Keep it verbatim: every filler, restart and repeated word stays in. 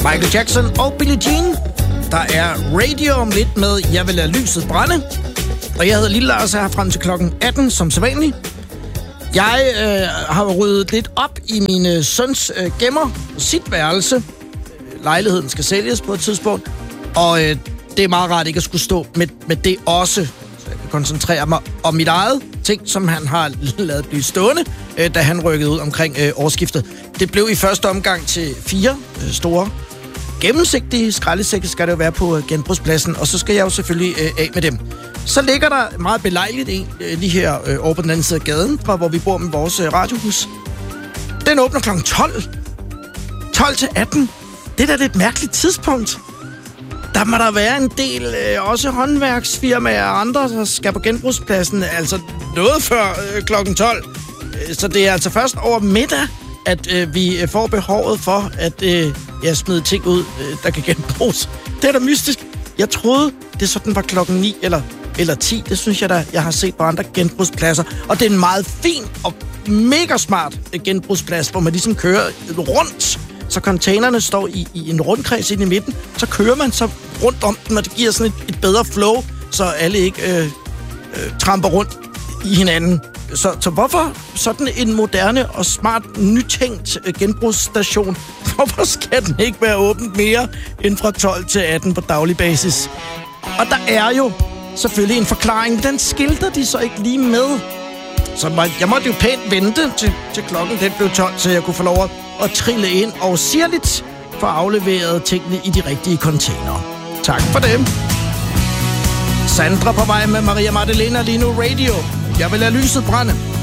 Michael Jackson og Billie Jean. Der er radio om lidt med Jeg vil lade lyset brænde. Og jeg hedder Lille Lars her frem til klokken atten, som sædvanligt. Jeg øh, har ryddet lidt op i min søns øh, gemmer, sit værelse. Lejligheden skal sælges på et tidspunkt. Og øh, det er meget rart ikke at skulle stå med, med det også. Så jeg kan koncentrere mig om mit eget ting, som han har lavet blive stående, øh, da han rykkede ud omkring øh, årsskiftet. Det blev i første omgang til fire øh, store gennemsigtige skraldesække, skal det jo være på øh, genbrugspladsen. Og så skal jeg jo selvfølgelig øh, af med dem. Så ligger der meget belejligt en øh, lige her øh, over på den anden side af gaden, fra hvor vi bor med vores øh, radiohus. Den åbner klokken tolv. tolv til atten. Det er da et mærkeligt tidspunkt. Der må der være en del, øh, også håndværksfirmaer og andre, der skal på genbrugspladsen, altså noget før øh, klokken tolv. Så det er altså først over middag, at øh, vi får behovet for at øh, ja, smide ting ud, øh, der kan genbruges. Det er da mystisk. Jeg troede, det sådan var klokken ni eller, eller ti. Det synes jeg da, jeg har set på andre genbrugspladser. Og det er en meget fin og mega smart genbrugsplads, hvor man ligesom kører rundt. Så containerne står i, i en rundkreds inde i midten. Så kører man så rundt om den, og det giver sådan et, et bedre flow, så alle ikke øh, øh, tramper rundt i hinanden. Så, så hvorfor sådan en moderne og smart, nytænkt øh, genbrugsstation, hvorfor skal den ikke være åbent mere end fra tolv til atten på daglig basis? Og der er jo selvfølgelig en forklaring. Den skilter de så ikke lige med. Så må, jeg måtte jo pænt vente til, til klokken den blev tolv, så jeg kunne få lov at, at trille ind og sirligt få afleveret tingene i de rigtige containere. Tak for det. Sandra på vej med Maria Magdalena lige nu radio. Jeg vil lade lyset brænde.